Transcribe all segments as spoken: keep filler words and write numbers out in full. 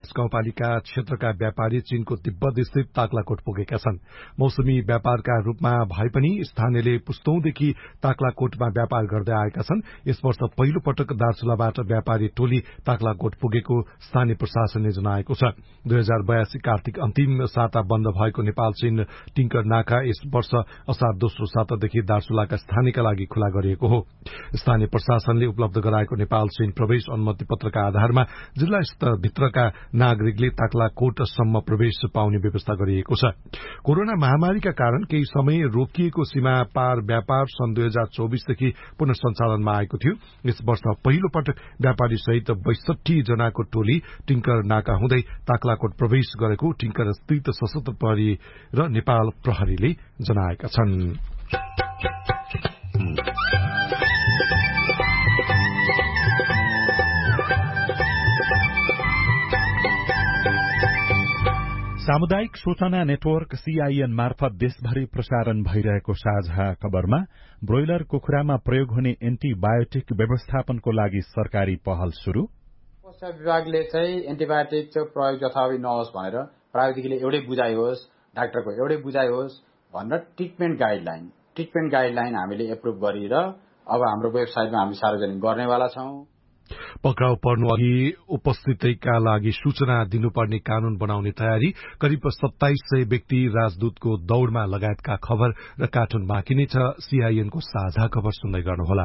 पाँच गाउँपालिका क्षेत्रका व्यापारी चीनको तिब्बत स्थित ताक्लाकोट पुगेका छन्। मौसमी व्यापारका रूपमा भए पनि स्थानीयले पुस्तौंदेखि ताक्लाकोटमा व्यापार गर्दै आएका छन्। यस वर्ष पहिलो पटक दार्चुलाबाट व्यापारी टोली ताक्लाकोट पुगेको स्थानीय प्रशासनले जनाएको छ। दुई हजार बयासी कार्तिक अन्तिम साता बन्द भएको नेपाल चीन टिंकर नाका यस वर्ष असार दोस्रो सातादेखि दार्चुलाका स्थानीयका लागि खुला गरिएको हो। स्थानीय प्रशासनले उपलब्ध गराएको नेपाल चीन प्रवेश अनुमति पत्रका आधारमा जिल्ला स्तरभित्रका नागरिकले ताक्लाकोटसम्म प्रवेश पाउने व्यवस्था गरिएको छ। कोरोना महामारीका कारण केही समय रोकिएको सीमा पार व्यापार सन् दुई हजार चौबिसदेखि पुनः सञ्चालनमा आएको थियो। यस वर्ष पहिलो पटक व्यापारी सहित बैसठी जनाको टोली टिंकर नाका हुँदै ताक्लाकोट प्रवेश गरेको टिंकर स्थित सशस्त्र प्रहरी र नेपाल प्रहरीले जनाएका छन्। सामुदायिक सूचना नेटवर्क सीआईएन मार्फत देशभरि प्रसारण भइरहेको साझा खबरमा ब्रोइलर कुखुरामा प्रयोग हुने एन्टिबायोटिक व्यवस्थापनको लागि सरकारी पहल शुरू। स्वास्थ्य विभागले चाहिँ एन्टिबायोटिक प्रयोग जथाभावी नहोस् भनेर प्राविधिकले एउटै बुझाइ होस्, डाक्टरको एउटै बुझाइ होस् भनेर ट्रिटमेन्ट गाइडलाइन ट्रिटमेन्ट गाइडलाइन हामीले एप्रुभ गरेर अब हाम्रो वेबसाइटमा हामी सार्वजनिक गर्नेवाला छौं। पक्राउ पर्नु अघि उपस्थितिका लागि सूचना दिनुपर्ने कानून बनाउने तयारी। करिब सत्ताइस सय व्यक्ति राजदूतको दौड़मा लगायतका खबर र कार्टुन बाँकी नै छ। सीआईएनको साझा खबर सुन्दै गर्नुहोला।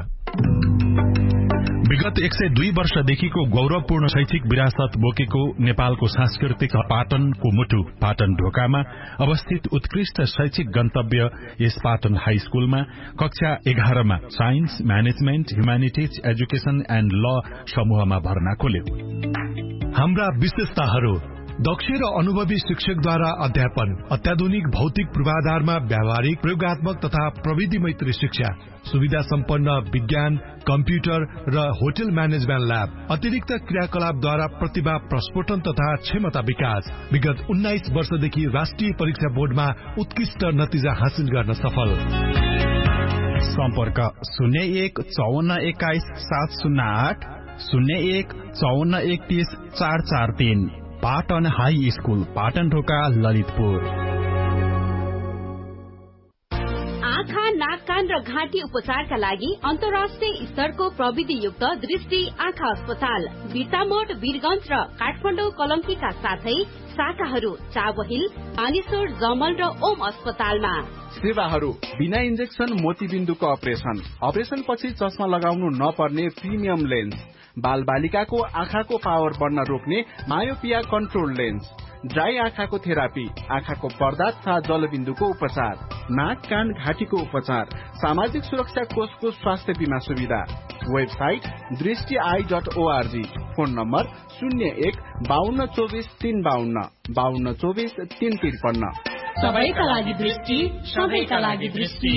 विगत एक सय दुई वर्षदेखिको गौरवपूर्ण शैक्षिक विरासत बोकेको नेपालको सांस्कृतिक पाटनको मुटु पाटन ढोकामा अवस्थित उत्कृष्ट शैक्षिक गन्तव्य यस पाटन हाई स्कूलमा कक्षा एघारमा science, management, humanities, education and ल समूहमा भर्ना खोल्यो। हाम्रा विशेषताहरू: दक्ष र अनुभवी शिक्षकद्वारा अध्यापन, अत्याधुनिक भौतिक पूर्वाधारमा व्यावहारिक, प्रयोगात्मक तथा प्रविधि मैत्री शिक्षा, सुविधा सम्पन्न विज्ञान, कम्प्युटर र होटल म्यानेजमेन्ट ल्याब, अतिरिक्त क्रियाकलापद्वारा प्रतिभा प्रस्फोटन तथा क्षमता विकास। विगत उन्नाइस वर्षदेखि राष्ट्रिय परीक्षा बोर्डमा उत्कृष्ट नतिजा हासिल गर्न सफल। सम्पर्क शून्य एक चौवन्न एक्काइस सात शून्य आठ, शून्य एक चौवन्न एकतीस चार चार तीन। पाटन हाई स्कूल, पाटन ढोका, ललितपुर। आँखा, नाक, कान र घाँटी उपचारका लागि अन्तर्राष्ट्रिय स्तरको प्रविधियुक्त दृष्टि आँखा अस्पताल बिर्तामोड, वीरगंज र काठमाडौँ कलङ्कीका साथै शाखाहरू चाबहिल, पानीसोड, जमल र ओम अस्पतालमा। सेवाहरू: बिना इन्जेक्सन मोतीबिन्दुको अपरेसन, अपरेसन पछि चस्मा लगाउनु नपर्ने प्रिमियम लेन्स, बाल बालिकाको आँखाको पावर बढ्न रोक्ने मायोपिया कन्ट्रोल लेन्स, ड्राई आँखाको थेरापी, आँखाको पर्दा तथा जलबिन्दुको उपचार, नाक, कान, घाँटीको उपचार, सामाजिक सुरक्षा कोषको स्वास्थ्य बीमा सुविधा। वेबसाइट दृष्टि I dot ORG. Phone number शून्य एक बाहन्न चौबिस तीन बाहन्न बाहन्न चौबिस तीन त्रिपन्न। सबैका लागि दृष्टि, सबैका लागि दृष्टि।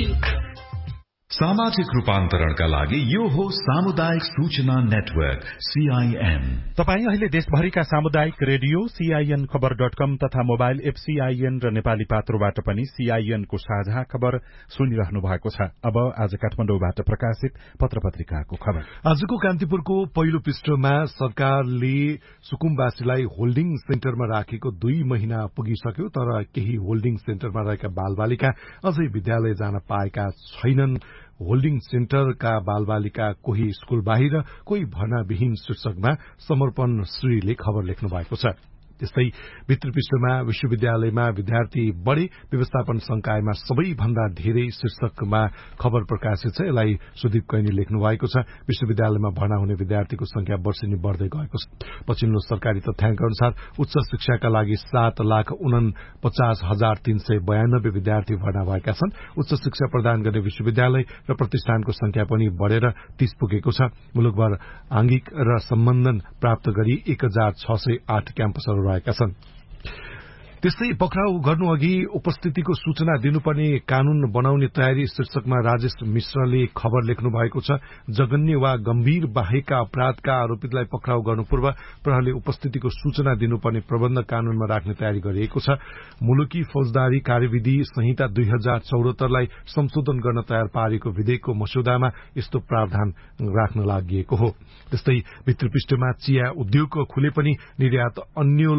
सामाजिक रूपान्तरणका लागि यो हो सामुदायिक सूचना नेटवर्क सीआईएन। तपाई अहिले देशभरिका सामुदायिक रेडियो सीआईएन खबर डट कम तथा मोबाइल एप सीआईएन र नेपाली पात्रोबाट पनि सीआईएन को साझा खबर सुनिरहनु भएको छ। अब आज काठमाडौँबाट प्रकाशित पत्र पत्रिकाको खबर। आजको कान्तिपुरको पहिलो पृष्ठमा सरकारले सुकुम्बासीलाई होल्डिङ सेन्टरमा राखेको दुई महिना पुगिसक्यो, तर केही होल्डिङ सेन्टरमा रहेका बालबालिका अझै विद्यालय जान पाएका छैनन्। होल्डिङ सेन्टरका बालबालिका कोही स्कूल बाहिर, कोही भर्नाविहीन शीर्षकमा समर्पण श्रीले खबर लेख्नु भएको छ। त्यस्तै भित्र पृष्ठमा विश्वविद्यालयमा विद्यार्थी बढ़े, व्यवस्थापन संकायमा सबैभन्दा धेरै शीर्षकमा खबर प्रकाशित छ। यसलाई सुदीप कैनी लेख्नु भएको छ। विश्वविद्यालयमा भर्ना हुने विद्यार्थीको संख्या वर्षेनी बढ़दै गएको छ। पछिल्लो सरकारी तथ्याङ्क अनुसार उच्च शिक्षाका लागि सात लाख उनपचास हजार तीन सय बयानब्बे विद्यार्थी भर्ना भएका छन्। उच्च शिक्षा प्रदान गर्ने विश्वविद्यालय र प्रतिष्ठानको संख्या पनि बढ़ेर तीस पुगेको छ। मुलुकभर आंगिक र सम्बन्धन प्राप्त गरी एक हजार छ सय आठ क्याम्पसहरू रहेका छन्। त्यस्तै पक्राउ गर्नु अघि उपस्थितिको सूचना दिनुपर्ने कानून बनाउने तयारी शीर्षकमा राजेश मिश्रले खबर लेख्नु भएको छ। जघन्य वा गम्भीर बाहेकका अपराधका आरोपितलाई पक्राउ गर्नु पूर्व प्रहरीले उपस्थितिको सूचना दिनुपर्ने प्रबन्ध कानूनमा राख्ने तयारी गरिएको छ। मुलुकी फौजदारी कार्यविधि संहिता दुई हजार चौहत्तरलाई संशोधन गर्न तयार पारेको विधेयकको मस्यौदामा यस्तो प्रावधान राख्न लागि हो। त्यस्तै भित्र पृष्ठमा चिया उद्योग खुले पनि निर्यात अन्य